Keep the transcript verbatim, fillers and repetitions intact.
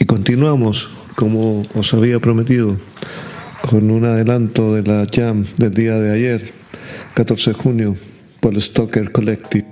continuamos, como os había prometido, con un adelanto de la jam del día de ayer, catorce de junio, por el Stoker Collective.